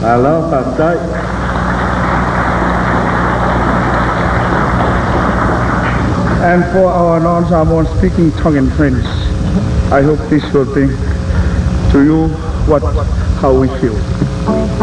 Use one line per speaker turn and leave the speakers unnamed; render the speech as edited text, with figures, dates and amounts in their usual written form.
Hello, Pastor. And for our non-Samoan speaking Tongan friends, I hope this will bring to you how we feel.